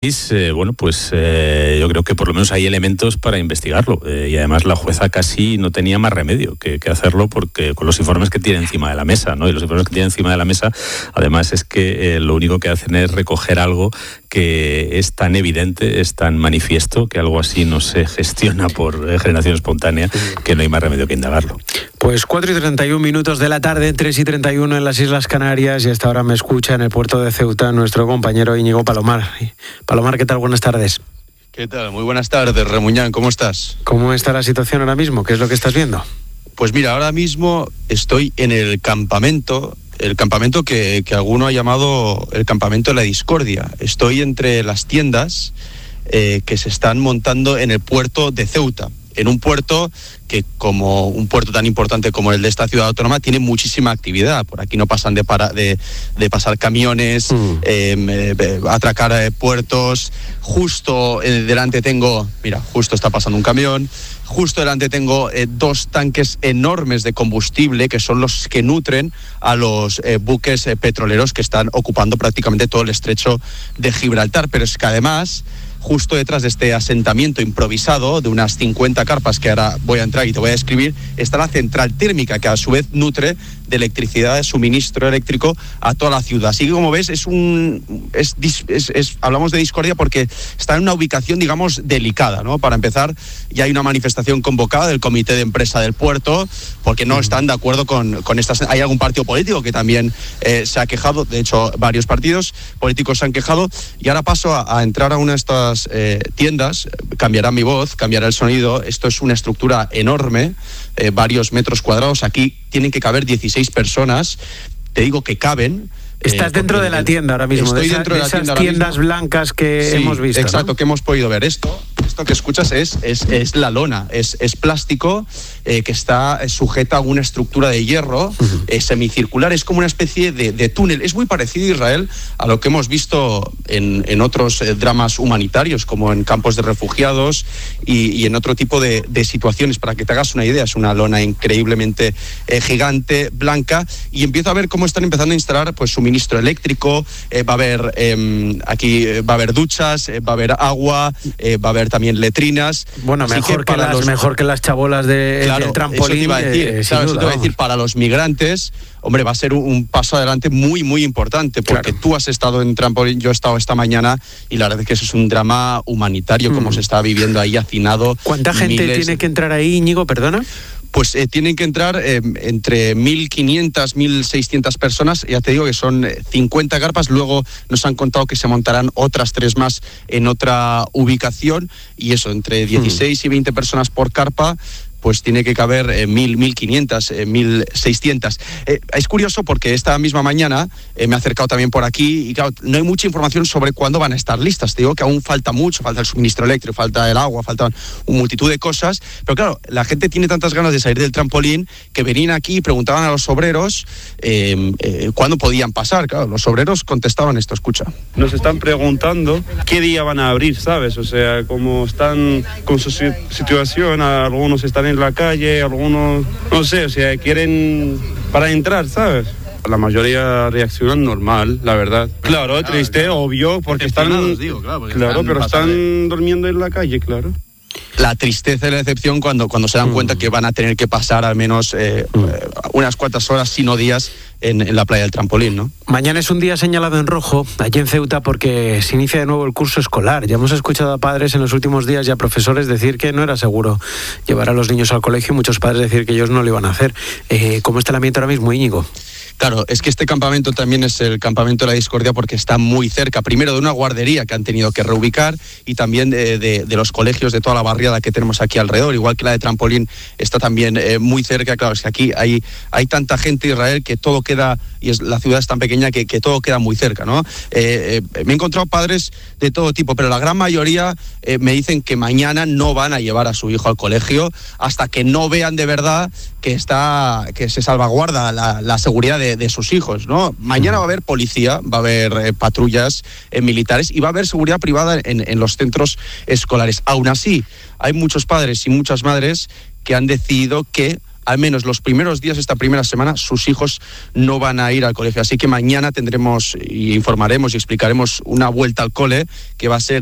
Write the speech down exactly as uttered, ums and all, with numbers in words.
Eh, bueno, pues eh, yo creo que por lo menos hay elementos para investigarlo eh, y además la jueza casi no tenía más remedio que, que hacerlo porque con los informes que tiene encima de la mesa, ¿no? Y los informes que tiene encima de la mesa, además es que eh, lo único que hacen es recoger algo que es tan evidente, es tan manifiesto, que algo así no se gestiona por eh, generación espontánea, que no hay más remedio que indagarlo. Pues cuatro y treinta y un minutos de la tarde, tres y treinta y uno en las Islas Canarias, y hasta ahora me escucha en el puerto de Ceuta nuestro compañero Íñigo Palomar. Palomar, ¿qué tal? Buenas tardes. ¿Qué tal? Muy buenas tardes, Remuñán, ¿cómo estás? ¿Cómo está la situación ahora mismo? ¿Qué es lo que estás viendo? Pues mira, ahora mismo estoy en el campamento, el campamento que, que alguno ha llamado el campamento de la discordia. Estoy entre las tiendas eh, que se están montando en el puerto de Ceuta, en un puerto que, como un puerto tan importante como el de esta ciudad autónoma, tiene muchísima actividad. Por aquí no pasan de, para, de, de pasar camiones, mm. eh, eh, atracar eh, puertos. Justo eh, delante tengo, mira, justo está pasando un camión. Justo delante tengo eh, dos tanques enormes de combustible que son los que nutren a los eh, buques eh, petroleros que están ocupando prácticamente todo el estrecho de Gibraltar. Pero es que además, justo detrás de este asentamiento improvisado de unas cincuenta carpas que ahora voy a entrar y te voy a describir, está la central térmica que a su vez nutre de electricidad, de suministro eléctrico a toda la ciudad. Así que, como ves, es un es, es, es hablamos de discordia porque está en una ubicación, digamos, delicada, ¿no? Para empezar, ya hay una manifestación convocada del comité de empresa del puerto porque no están de acuerdo con, con estas. Hay algún partido político que también eh, se ha quejado, de hecho varios partidos políticos se han quejado, y ahora paso a, a entrar a una de estas eh, tiendas. Cambiará mi voz, cambiará el sonido. Esto es una estructura enorme, eh, varios metros cuadrados. Aquí tienen que caber dieciséis personas. Te digo que caben. Estás eh, dentro de la tienda ahora mismo. Estoy de esa, dentro de, de la esas tienda tiendas blancas que sí, hemos visto. Exacto, ¿no? que hemos podido ver. Esto, esto que escuchas es, es, es la lona, es, es plástico eh, que está sujeta a una estructura de hierro uh-huh. eh, semicircular. Es como una especie de, de túnel. Es muy parecido, Israel, a lo que hemos visto en, en otros eh, dramas humanitarios, como en campos de refugiados y, y en otro tipo de, de situaciones. Para que te hagas una idea, es una lona increíblemente eh, gigante, blanca, y empiezo a ver cómo están empezando a instalar pues suministro eléctrico. Eh, va a haber eh, aquí eh, va a haber duchas, eh, va a haber agua, eh, va a haber también letrinas. Bueno, mejor que, que, las, los... mejor que las chabolas de, claro, del trampolín. Eso te iba a decir, eh, claro, duda, eso te iba a decir, para los migrantes, hombre, va a ser un, un paso adelante muy, muy importante, porque claro. Tú has estado en trampolín, yo he estado esta mañana, y la verdad es que eso es un drama humanitario, mm. como se está viviendo ahí hacinado. ¿Cuánta gente miles... tiene que entrar ahí, Íñigo, perdona? Pues eh, tienen que entrar eh, entre mil quinientas, mil seiscientas personas. Ya te digo que son cincuenta carpas. Luego nos han contado que se montarán otras tres más en otra ubicación. Y eso, entre dieciséis y veinte personas por carpa, pues tiene que caber eh, mil, mil quinientas, eh, mil seiscientas. Eh, es curioso porque esta misma mañana eh, me he acercado también por aquí y claro, no hay mucha información sobre cuándo van a estar listas. Te digo que aún falta mucho, falta el suministro eléctrico, falta el agua, faltan una multitud de cosas, pero claro, la gente tiene tantas ganas de salir del trampolín que venían aquí y preguntaban a los obreros eh, eh, cuándo podían pasar. Claro, los obreros contestaban esto, escucha. Nos están preguntando qué día van a abrir, ¿sabes? O sea, cómo están con su situación, algunos están en la calle, algunos, no sé, o sea, quieren para entrar, ¿sabes? La mayoría reaccionan normal, la verdad. Claro, claro triste, claro. Obvio, porque están, digo, claro, porque claro están pero están de... durmiendo en la calle, claro. La tristeza y la decepción cuando, cuando se dan mm. cuenta que van a tener que pasar al menos eh, mm. unas cuantas horas, si no días, en, en la playa del trampolín, ¿no? Mañana es un día señalado en rojo allí en Ceuta porque se inicia de nuevo el curso escolar. Ya hemos escuchado a padres en los últimos días y a profesores decir que no era seguro llevar a los niños al colegio y muchos padres decir que ellos no lo iban a hacer. Eh, ¿Cómo está el ambiente ahora mismo, Íñigo? Claro, es que este campamento también es el campamento de la discordia porque está muy cerca, primero de una guardería que han tenido que reubicar y también de, de, de los colegios de toda la barriada que tenemos aquí alrededor, igual que la de trampolín está también eh, muy cerca. Claro, es que aquí hay, hay tanta gente, Israel, que todo queda, y es, la ciudad es tan pequeña que, que todo queda muy cerca, ¿no? Eh, eh, me he encontrado padres de todo tipo, pero la gran mayoría eh, me dicen que mañana no van a llevar a su hijo al colegio hasta que no vean de verdad que está que se salvaguarda la, la seguridad de, de sus hijos, ¿no? Mañana va a haber policía, va a haber eh, patrullas eh, militares y va a haber seguridad privada en, en los centros escolares. Aún así, hay muchos padres y muchas madres que han decidido que al menos los primeros días, esta primera semana, sus hijos no van a ir al colegio. Así que mañana tendremos y informaremos y explicaremos una vuelta al cole que va a ser